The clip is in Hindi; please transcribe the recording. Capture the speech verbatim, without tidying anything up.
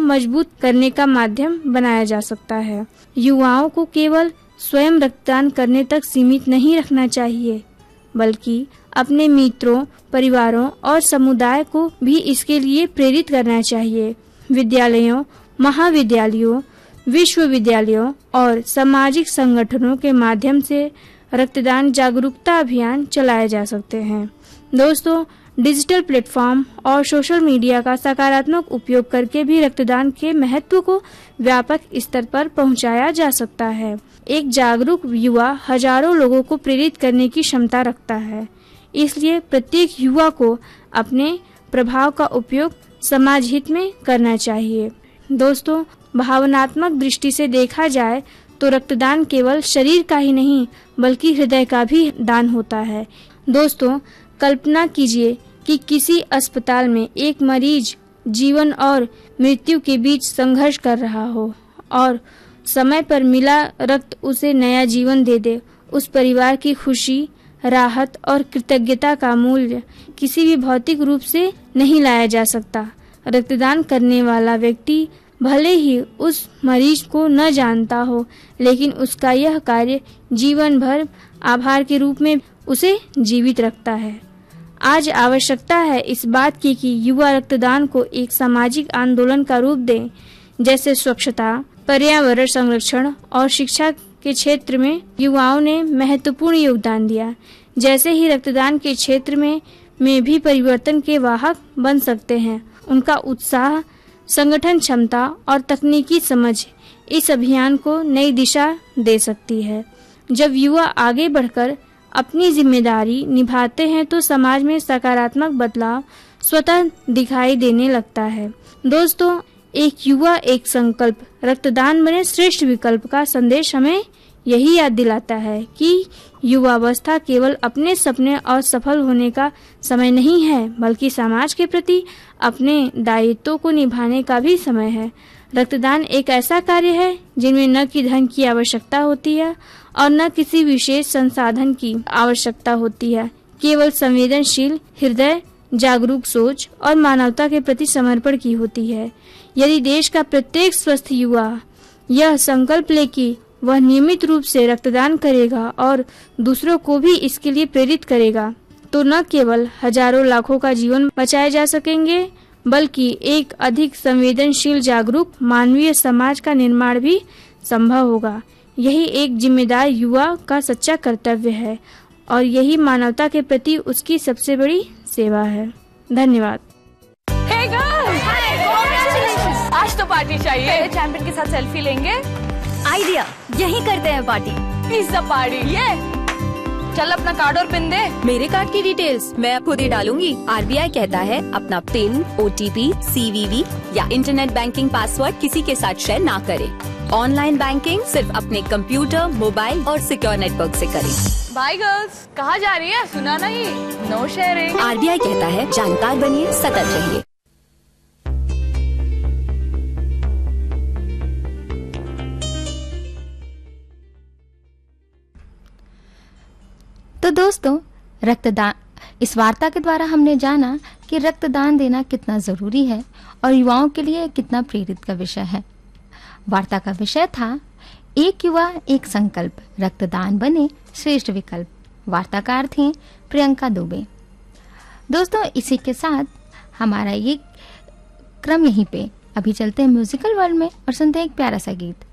मजबूत करने का माध्यम बनाया जा सकता है। युवाओं को केवल स्वयं रक्तदान करने तक सीमित नहीं रखना चाहिए, बल्कि अपने मित्रों, परिवारों और समुदाय को भी इसके लिए प्रेरित करना चाहिए। विद्यालयों, महाविद्यालयों, विश्वविद्यालयों और सामाजिक संगठनों के माध्यम से रक्तदान जागरूकता अभियान चलाए जा सकते हैं। दोस्तों, डिजिटल प्लेटफॉर्म और सोशल मीडिया का सकारात्मक उपयोग करके भी रक्तदान के महत्व को व्यापक स्तर पर पहुंचाया जा सकता है। एक जागरूक युवा हजारों लोगों को प्रेरित करने की क्षमता रखता है। इसलिए प्रत्येक युवा को अपने प्रभाव का उपयोग समाज हित में करना चाहिए। दोस्तों, भावनात्मक दृष्टि से देखा जाए तो रक्तदान केवल शरीर का ही नहीं बल्कि हृदय का भी दान होता है। दोस्तों, कल्पना कीजिए कि किसी अस्पताल में एक मरीज जीवन और मृत्यु के बीच संघर्ष कर रहा हो और समय पर मिला रक्त उसे नया जीवन दे दे। उस परिवार की खुशी, राहत और कृतज्ञता का मूल्य किसी भी भौतिक रूप से नहीं लाया जा सकता। रक्तदान करने वाला व्यक्ति भले ही उस मरीज को न जानता हो, लेकिन उसका यह कार्य जीवन भर आभार के रूप में उसे जीवित रखता है। आज आवश्यकता है इस बात की कि युवा रक्तदान को एक सामाजिक आंदोलन का रूप दें। जैसे स्वच्छता, पर्यावरण संरक्षण और शिक्षा के क्षेत्र में युवाओं ने महत्वपूर्ण योगदान दिया। जैसे ही रक्तदान के क्षेत्र में में भी परिवर्तन के वाहक बन सकते हैं। उनका उत्साह, संगठन क्षमता और तकनीकी समझ इस अभियान को नई दिशा दे सकती है। जब युवा आगे बढ़कर अपनी जिम्मेदारी निभाते हैं तो समाज में सकारात्मक बदलाव स्वतः दिखाई देने लगता है। दोस्तों, एक युवा एक संकल्प रक्तदान बने श्रेष्ठ विकल्प का संदेश हमें यही याद दिलाता है कि युवावस्था केवल अपने सपने और सफल होने का समय नहीं है, बल्कि समाज के प्रति अपने दायित्वों को निभाने का भी समय है। रक्तदान एक ऐसा कार्य है जिनमें न कि धन की आवश्यकता होती है और न किसी विशेष संसाधन की आवश्यकता होती है। केवल संवेदनशील हृदय, जागरूक सोच और मानवता के प्रति समर्पण की होती है। यदि देश का प्रत्येक स्वस्थ युवा यह संकल्प ले कि वह नियमित रूप से रक्तदान करेगा और दूसरों को भी इसके लिए प्रेरित करेगा, तो न केवल हजारों लाखों का जीवन बचाए जा सकेंगे, बल्कि एक अधिक संवेदनशील, जागरूक मानवीय समाज का निर्माण भी संभव होगा। यही एक जिम्मेदार युवा का सच्चा कर्तव्य है और यही मानवता के प्रति उसकी सबसे बड़ी सेवा है। धन्यवाद। Hey girls! आज तो पार्टी चाहिए। चैंपियन के साथ सेल्फी लेंगे। आइडिया, यही करते हैं पार्टी। Pizza party. ये चल अपना कार्ड और पिन दे। मेरे कार्ड की डिटेल्स मैं खुद ही डालूंगी। आरबीआई कहता है अपना पिन, ओटीपी, सीवीवी या इंटरनेट बैंकिंग पासवर्ड किसी के साथ शेयर ना करें। ऑनलाइन बैंकिंग सिर्फ अपने कंप्यूटर, मोबाइल और सिक्योर नेटवर्क से करें। बाय गर्ल्स, कहाँ जा रही है? सुना नहीं, नो शेयरिंग। आरबीआई कहता है जानकार बनिए, सतर्क रहिए। तो दोस्तों, रक्तदान इस वार्ता के द्वारा हमने जाना कि रक्तदान देना कितना जरूरी है और युवाओं के लिए कितना प्रेरित का विषय है। वार्ता का विषय था एक युवा एक संकल्प, रक्तदान बने श्रेष्ठ विकल्प। वार्ताकार थी प्रियंका दुबे। दोस्तों, इसी के साथ हमारा ये क्रम यहीं पे। अभी चलते हैं म्यूजिकल वर्ल्ड में और सुनते हैं एक प्यारा सा गीत।